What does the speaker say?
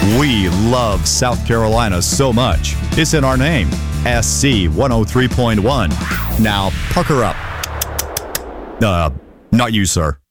We love South Carolina so much. It's in our name. SC 103.1. Now, pucker up. Not you, sir.